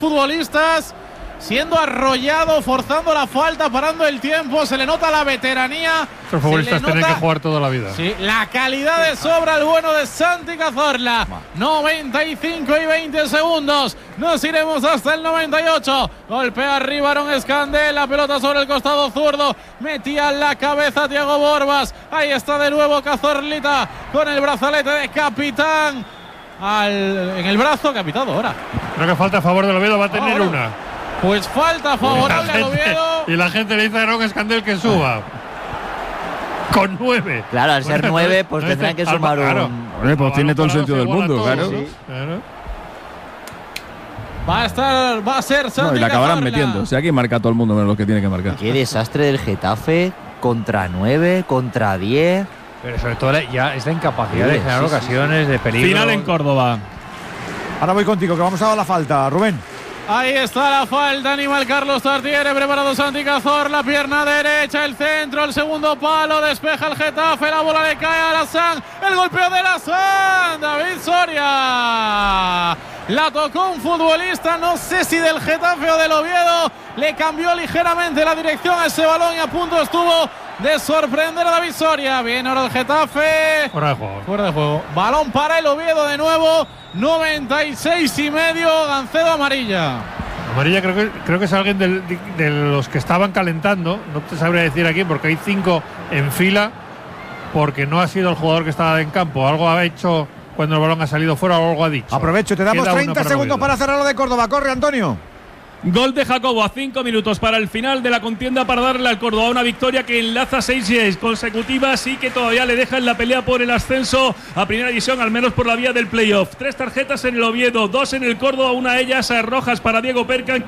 futbolistas, siendo arrollado, forzando la falta, parando el tiempo. Se le nota la veteranía. Los futbolistas tienen que jugar toda la vida. Sí, la calidad de sobra el bueno de Santi Cazorla. 95 y 20 segundos. Nos iremos hasta el 98. Golpea arriba Aaron Escandel. La pelota sobre el costado zurdo. Metía la cabeza Thiago Borbas. Ahí está de nuevo Cazorlita con el brazalete de capitán. En el brazo, capitán ahora. Creo que falta a favor del Oviedo, va a tener una. Pues falta favorable al Oviedo. Y la gente le dice a Aaron Escandel que suba. Con 9. Claro, al ser 9, pues tendrán que sumar un. Pues tiene todo el sentido del mundo, claro. Sí. Va a ser Santi y la acabarán Cazorla. metiendo. O sea, aquí marca todo el mundo menos lo que tiene que marcar. Qué desastre del Getafe. Contra 9, contra 10. Pero sobre todo ya es la incapacidad de generar ocasiones de peligro. Final en Córdoba. Ahora voy contigo, que vamos a dar la falta, Rubén. Ahí está la falta, animal Carlos Tartiere, preparado Santi Cazorla, pierna derecha, el centro, el segundo palo, despeja el Getafe, la bola le cae a Alassane, el golpeo de Alassane, David Soria. La tocó un futbolista, no sé si del Getafe o del Oviedo, le cambió ligeramente la dirección a ese balón y a punto estuvo de sorprender a David Soria. Bien, ahora el Getafe. Fuera de juego. Fuera de juego. Balón para el Oviedo de nuevo. 96 y medio. Gancedo amarilla. Amarilla creo que es alguien de los que estaban calentando. No te sabría decir aquí porque hay 5 en fila. Porque no ha sido el jugador que estaba en campo. Algo ha hecho cuando el balón ha salido fuera o algo ha dicho. Aprovecho, te damos 30 segundos para cerrar lo de Córdoba. Corre, Antonio. Gol de Jacobo a 5 minutos para el final de la contienda para darle al Córdoba una victoria que enlaza 6 consecutivas y que todavía le deja en la pelea por el ascenso a primera división, al menos por la vía del playoff. 3 tarjetas en el Oviedo, 2 en el Córdoba, una de ellas rojas para Diego Percan,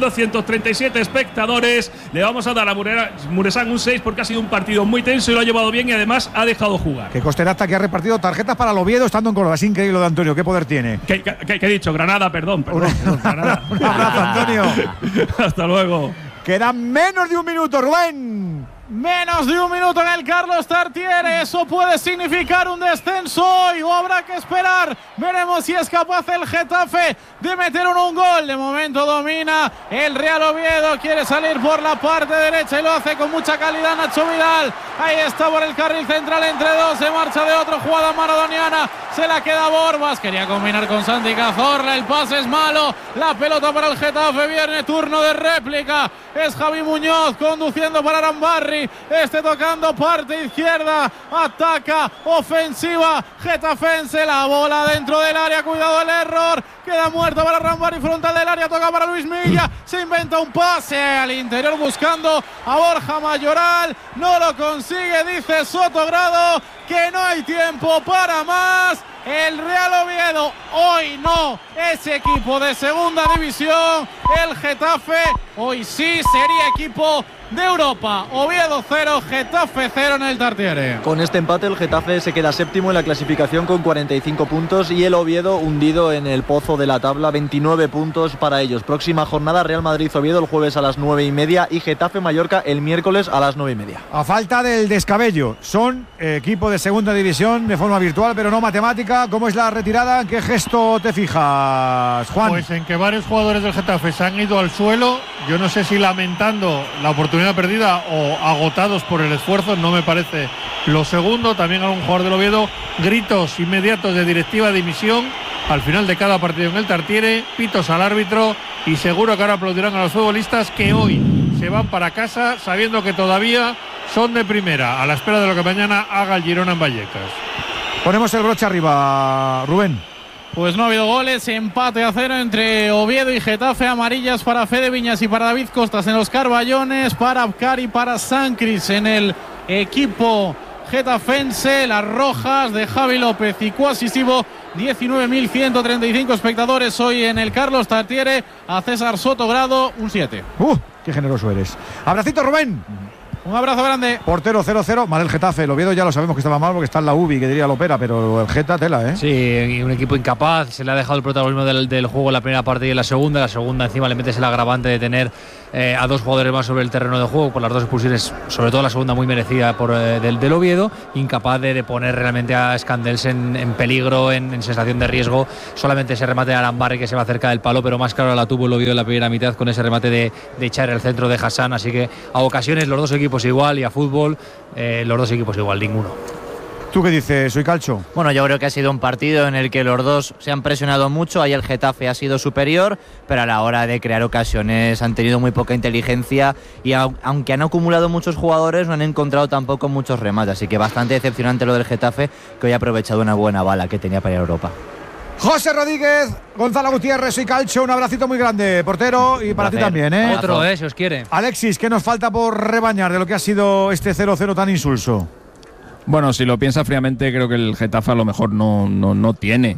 15.237 espectadores. Le vamos a dar a Muresan un 6 porque ha sido un partido muy tenso y lo ha llevado bien y además ha dejado jugar. Que Costerasta que ha repartido tarjetas para el Oviedo estando en Córdoba. Es increíble lo de Antonio, qué poder tiene. ¿Qué he dicho? Granada, perdón, Granada. Un abrazo, Antonio. Hasta luego. Quedan menos de un minuto, Rubén. Menos de un minuto en el Carlos Tartiere. Eso puede significar un descenso hoy o habrá que esperar. Veremos si es capaz el Getafe de meter un gol. De momento domina el Real Oviedo. Quiere salir por la parte derecha y lo hace con mucha calidad Nacho Vidal. Ahí está por el carril central entre dos. Se marcha de otro. Jugada maradoniana. Se la queda Borbas. Quería combinar con Santi Cazorla. El pase es malo. La pelota para el Getafe. Viene turno de réplica. Es Javi Muñoz conduciendo para Arambarri. Tocando parte izquierda. Ataca. Ofensiva. Getafense. La bola dentro del área. Cuidado el error. Queda muerto para Arambarri. Frontal del área. Toca para Luis Milla. Se inventa un pase al interior buscando a Borja Mayoral. No lo consigue. Dice Sotogrado que no hay tiempo para más. El Real Oviedo hoy no es equipo de segunda división. El Getafe hoy sí sería equipo de Europa. Oviedo 0, Getafe 0 en el Tartiere. Con este empate el Getafe se queda séptimo en la clasificación con 45 puntos y el Oviedo hundido en el pozo de la tabla, 29 puntos para ellos. Próxima jornada Real Madrid-Oviedo el jueves a las 9:30 y Getafe-Mallorca el miércoles a las 9:30. A falta del descabello, son equipo de segunda división de forma virtual pero no matemática. ¿Cómo es la retirada? ¿En qué gesto te fijas, Juan? Pues en que varios jugadores del Getafe se han ido al suelo. Yo no sé si lamentando la oportunidad perdida o agotados por el esfuerzo, no me parece lo segundo. También algún jugador del Oviedo, gritos inmediatos de directiva de dimisión al final de cada partido en el Tartiere, pitos al árbitro y seguro que ahora aplaudirán a los futbolistas que hoy se van para casa sabiendo que todavía son de primera, a la espera de lo que mañana haga el Girona en Vallecas. Ponemos el broche arriba, Rubén. Pues no ha habido goles, empate a 0 entre Oviedo y Getafe, amarillas para Fede Viñas y para David Costas en los Carballones, para Abkar y para Sancris en el equipo getafense, las rojas de Javi López y Cuasisivo. 19.135 espectadores hoy en el Carlos Tartiere. A César Sotogrado un 7. ¡Qué generoso eres! Abracito, Rubén. Un abrazo grande. Portero 0-0, mal el Getafe. El Oviedo ya lo sabemos que estaba mal porque está en la UBI, que diría Lopera, pero el Geta tela, ¿eh? Sí, un equipo incapaz. Se le ha dejado el protagonismo del juego en la primera parte y en la segunda. La segunda encima le metes el agravante de tener a 2 jugadores más sobre el terreno de juego, por las 2 expulsiones, sobre todo la segunda muy merecida del Oviedo, incapaz de poner realmente a Scandels en peligro, en sensación de riesgo. Solamente ese remate de Arambarri que se va cerca del palo, pero más claro la tuvo el Oviedo en la primera mitad con ese remate de echar el centro de Hassan. Así que a ocasiones los 2 equipos igual, y a fútbol los 2 equipos igual, ninguno. ¿Tú qué dices, Soy Calcho? Bueno, yo creo que ha sido un partido en el que los dos se han presionado mucho. Ahí el Getafe ha sido superior, pero a la hora de crear ocasiones han tenido muy poca inteligencia y aunque han acumulado muchos jugadores, no han encontrado tampoco muchos remates. Así que bastante decepcionante lo del Getafe, que hoy ha aprovechado una buena bala que tenía para ir a Europa. José Rodríguez, Gonzalo Gutiérrez, Soy Calcho, un abracito muy grande, portero, y para ti también, ¿eh? Otro, si os quiere. Alexis, ¿qué nos falta por rebañar de lo que ha sido este 0-0 tan insulso? Bueno, si lo piensas fríamente, creo que el Getafe a lo mejor no tiene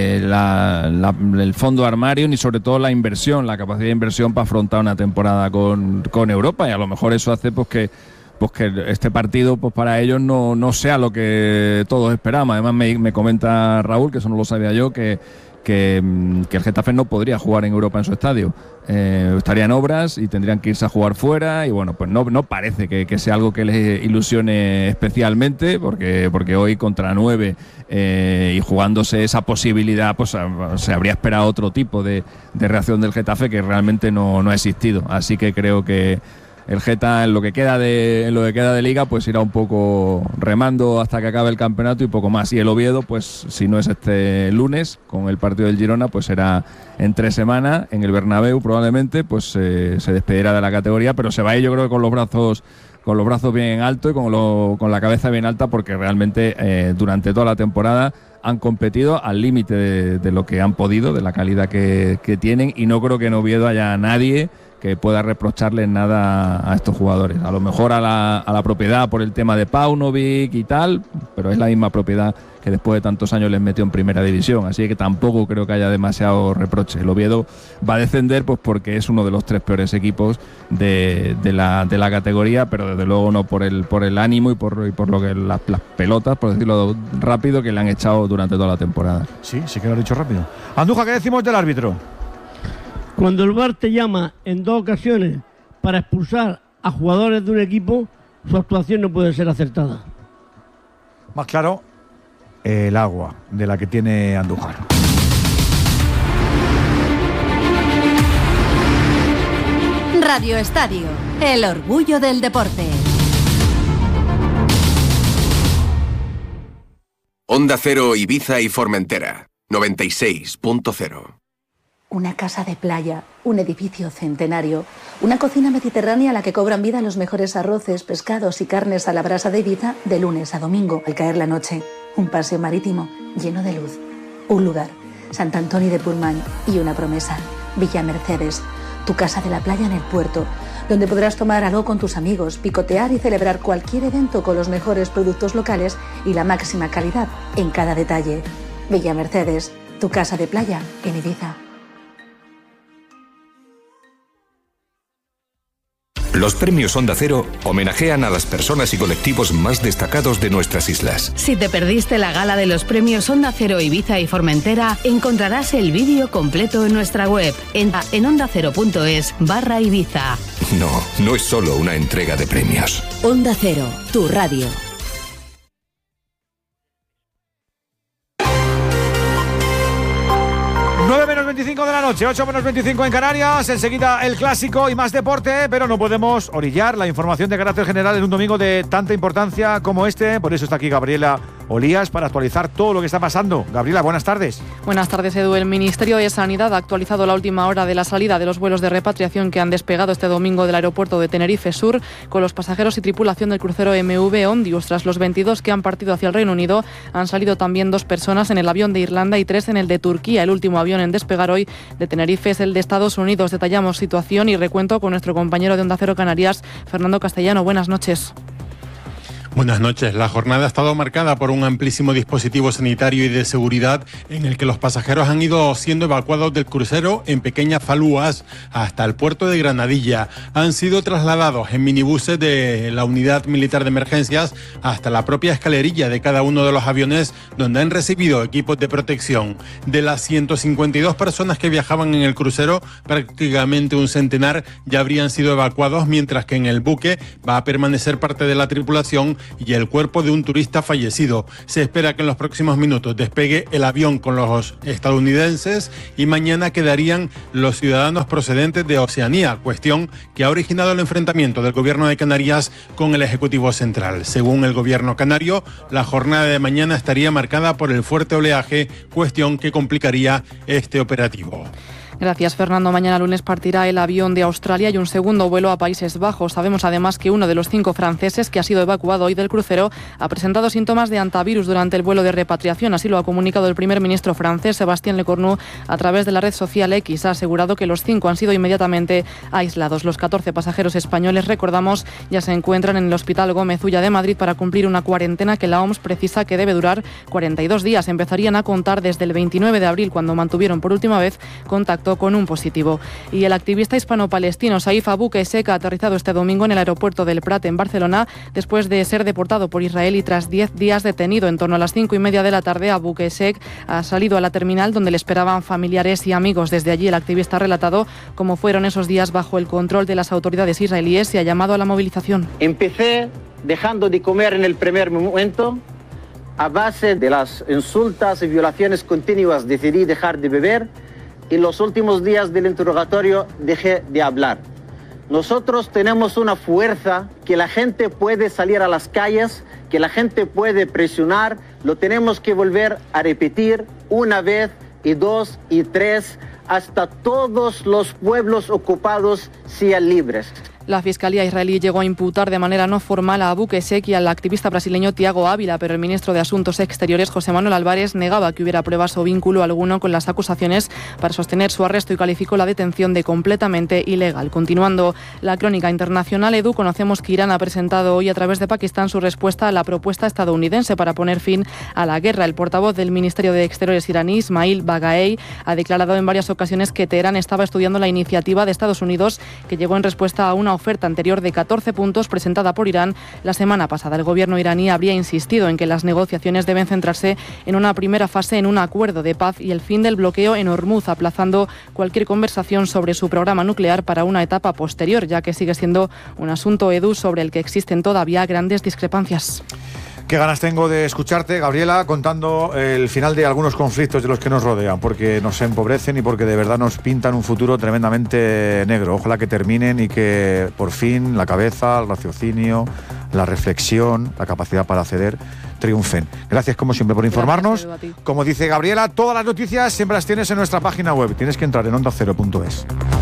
el fondo de armario, ni sobre todo la capacidad de inversión para afrontar una temporada con Europa, y a lo mejor eso hace que este partido para ellos no sea lo que todos esperamos. Además me comenta Raúl, que eso no lo sabía yo, que el Getafe no podría jugar en Europa en su estadio. Estaría en obras y tendrían que irse a jugar fuera, y bueno, pues no parece que sea algo que les ilusione especialmente, porque hoy contra 9 y jugándose esa posibilidad, pues se habría esperado otro tipo de reacción del Getafe que realmente no ha existido. Así que creo que el Geta en lo que queda de liga pues irá un poco remando hasta que acabe el campeonato y poco más. Y el Oviedo, pues si no es este lunes con el partido del Girona, pues será en 3 semanas en el Bernabéu probablemente, pues se despedirá de la categoría, pero se va a ir, yo creo que con los brazos bien alto y con la cabeza bien alta, porque realmente durante toda la temporada han competido al límite de lo que han podido, de la calidad que tienen, y no creo que en Oviedo haya nadie que pueda reprocharles nada a estos jugadores. A lo mejor a la propiedad por el tema de Paunovic y tal, pero es la misma propiedad que después de tantos años les metió en primera división, así que tampoco creo que haya demasiado reproche. El Oviedo va a descender pues porque es uno de los 3 peores equipos de la categoría, pero desde luego no por el ánimo y por lo que las pelotas, por decirlo rápido, que le han echado durante toda la temporada. Sí que lo has dicho rápido. Andújar, ¿qué decimos del árbitro? Cuando el VAR te llama en 2 ocasiones para expulsar a jugadores de un equipo, su actuación no puede ser acertada. Más claro, el agua de la que tiene Andújar. Radio Estadio, el orgullo del deporte. Onda Cero, Ibiza y Formentera, 96.0. Una casa de playa, un edificio centenario, una cocina mediterránea a la que cobran vida los mejores arroces, pescados y carnes a la brasa de Ibiza de lunes a domingo, al caer la noche. Un paseo marítimo lleno de luz. Un lugar, Sant Antoni de Portmany, y una promesa, Villa Mercedes, tu casa de la playa en el puerto, donde podrás tomar algo con tus amigos, picotear y celebrar cualquier evento con los mejores productos locales y la máxima calidad en cada detalle. Villa Mercedes, tu casa de playa en Ibiza. Los premios Onda Cero homenajean a las personas y colectivos más destacados de nuestras islas. Si te perdiste la gala de los premios Onda Cero Ibiza y Formentera, encontrarás el vídeo completo en nuestra web, en ondacero.es/Ibiza. No es solo una entrega de premios. Onda Cero, tu radio. 9:25 de la noche, 8:25 en Canarias. Enseguida el clásico y más deporte, pero no podemos orillar la información de carácter general en un domingo de tanta importancia como este. Por eso está aquí Gabriela Olías para actualizar todo lo que está pasando. Gabriela, buenas tardes. Buenas tardes, Edu. El Ministerio de Sanidad ha actualizado la última hora de la salida de los vuelos de repatriación que han despegado este domingo del aeropuerto de Tenerife Sur con los pasajeros y tripulación del crucero MV Ondius. Tras los 22 que han partido hacia el Reino Unido, han salido también 2 personas en el avión de Irlanda y 3 en el de Turquía. El último avión en despegar hoy de Tenerife es el de Estados Unidos. Detallamos situación y recuento con nuestro compañero de Onda Cero Canarias, Fernando Castellano. Buenas noches. Buenas noches. La jornada ha estado marcada por un amplísimo dispositivo sanitario y de seguridad en el que los pasajeros han ido siendo evacuados del crucero en pequeñas falúas hasta el puerto de Granadilla. Han sido trasladados en minibuses de la Unidad Militar de Emergencias hasta la propia escalerilla de cada uno de los aviones, donde han recibido equipos de protección. De las 152 personas que viajaban en el crucero, prácticamente un centenar ya habrían sido evacuados, mientras que en el buque va a permanecer parte de la tripulación y el cuerpo de un turista fallecido. Se espera que en los próximos minutos despegue el avión con los estadounidenses y mañana quedarían los ciudadanos procedentes de Oceanía, cuestión que ha originado el enfrentamiento del gobierno de Canarias con el Ejecutivo Central. Según el gobierno canario, la jornada de mañana estaría marcada por el fuerte oleaje, cuestión que complicaría este operativo. Gracias, Fernando. Mañana lunes partirá el avión de Australia y un segundo vuelo a Países Bajos. Sabemos además que uno de los 5 franceses que ha sido evacuado hoy del crucero ha presentado síntomas de hantavirus durante el vuelo de repatriación. Así lo ha comunicado el primer ministro francés, Sébastien Lecornu, a través de la red social X. Ha asegurado que los 5 han sido inmediatamente aislados. Los 14 pasajeros españoles, recordamos, ya se encuentran en el Hospital Gómez Ulla de Madrid para cumplir una cuarentena que la OMS precisa que debe durar 42 días. Empezarían a contar desde el 29 de abril, cuando mantuvieron por última vez contacto con un positivo. Y el activista hispano-palestino Saif Abu Qussein ha aterrizado este domingo en el aeropuerto del Prat en Barcelona después de ser deportado por Israel y tras 10 días detenido. En torno a las 5:30 de la tarde, Abu Qussein ha salido a la terminal donde le esperaban familiares y amigos. Desde allí el activista ha relatado cómo fueron esos días bajo el control de las autoridades israelíes y ha llamado a la movilización. Empecé dejando de comer en el primer momento. A base de las insultas y violaciones continuas decidí dejar de beber. En los últimos días del interrogatorio dejé de hablar. Nosotros tenemos una fuerza que la gente puede salir a las calles, que la gente puede presionar. Lo tenemos que volver a repetir una vez y 2 y 3 hasta todos los pueblos ocupados sean libres. La Fiscalía israelí llegó a imputar de manera no formal a Abu Qussein y al activista brasileño Tiago Ávila, pero el ministro de Asuntos Exteriores, José Manuel Álvarez, negaba que hubiera pruebas o vínculo alguno con las acusaciones para sostener su arresto y calificó la detención de completamente ilegal. Continuando la crónica internacional, Edu, conocemos que Irán ha presentado hoy a través de Pakistán su respuesta a la propuesta estadounidense para poner fin a la guerra. El portavoz del Ministerio de Exteriores iraní, Ismail Bagaei, ha declarado en varias ocasiones que Teherán estaba estudiando la iniciativa de Estados Unidos que llegó en respuesta a una oferta anterior de 14 puntos presentada por Irán la semana pasada. El gobierno iraní habría insistido en que las negociaciones deben centrarse en una primera fase en un acuerdo de paz y el fin del bloqueo en Hormuz, aplazando cualquier conversación sobre su programa nuclear para una etapa posterior, ya que sigue siendo un asunto, Edu, sobre el que existen todavía grandes discrepancias. Qué ganas tengo de escucharte, Gabriela, contando el final de algunos conflictos de los que nos rodean, porque nos empobrecen y porque de verdad nos pintan un futuro tremendamente negro. Ojalá que terminen y que por fin la cabeza, el raciocinio, la reflexión, la capacidad para ceder triunfen. Gracias como siempre por informarnos. Gracias, como dice Gabriela, todas las noticias siempre las tienes en nuestra página web. Tienes que entrar en ondacero.es.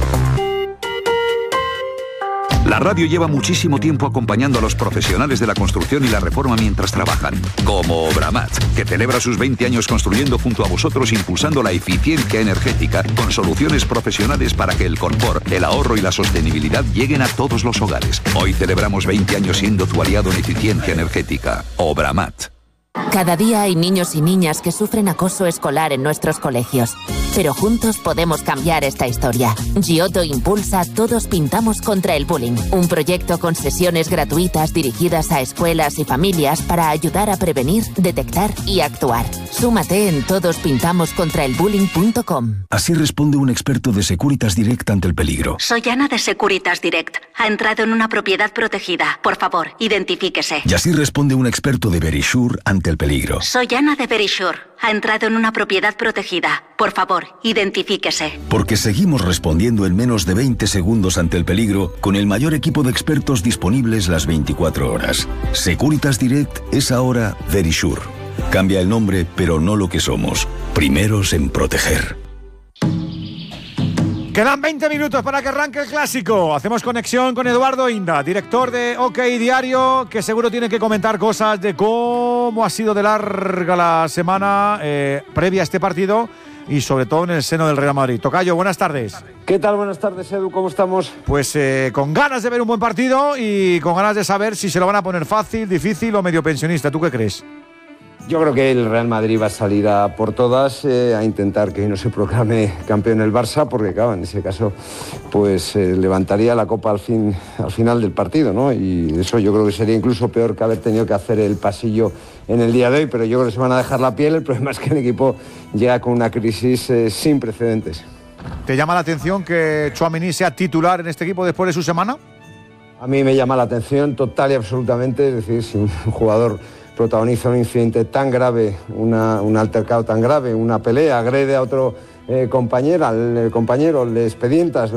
La radio lleva muchísimo tiempo acompañando a los profesionales de la construcción y la reforma mientras trabajan, como Obramat, que celebra sus 20 años construyendo junto a vosotros, impulsando la eficiencia energética con soluciones profesionales para que el confort, el ahorro y la sostenibilidad lleguen a todos los hogares. Hoy celebramos 20 años siendo tu aliado en eficiencia energética. Obramat. Cada día hay niños y niñas que sufren acoso escolar en nuestros colegios. Pero juntos podemos cambiar esta historia. Giotto impulsa Todos Pintamos contra el Bullying, un proyecto con sesiones gratuitas dirigidas a escuelas y familias para ayudar a prevenir, detectar y actuar. Súmate en todosPintamoscontraelbullying.com. Así responde un experto de Securitas Direct ante el peligro. Soy Ana de Securitas Direct. Ha entrado en una propiedad protegida. Por favor, identifíquese. Y así responde un experto de Verisure ante el peligro. Soy Ana de Verisure. Ha entrado en una propiedad protegida. Por favor, identifíquese. Porque seguimos respondiendo en menos de 20 segundos ante el peligro con el mayor equipo de expertos disponibles las 24 horas. Securitas Direct es ahora Verisure. Cambia el nombre, pero no lo que somos. Primeros en proteger. Quedan 20 minutos para que arranque el clásico. Hacemos conexión con Eduardo Inda, director de OK Diario, que seguro tiene que comentar cosas de cómo ha sido de larga la semana previa a este partido. y sobre todo en el seno del Real Madrid. Tocayo, buenas tardes. ¿Qué tal? Buenas tardes, Edu, ¿cómo estamos? Pues con ganas de ver un buen partido y con ganas de saber si se lo van a poner fácil, difícil o medio pensionista. ¿Tú qué crees? Yo creo que el Real Madrid va a salir a por todas, a intentar que no se proclame campeón el Barça, porque claro, en ese caso pues levantaría la copa al final del partido, ¿no? Y eso yo creo que sería incluso peor que haber tenido que hacer el pasillo en el día de hoy, pero yo creo que se van a dejar la piel. El problema es que el equipo llega con una crisis sin precedentes. ¿Te llama la atención que Tchouaméni sea titular en este equipo después de su semana? A mí me llama la atención total y absolutamente, es decir, si un jugador protagoniza un incidente tan grave, un altercado tan grave, una pelea, agrede a otro compañero, le expedientas,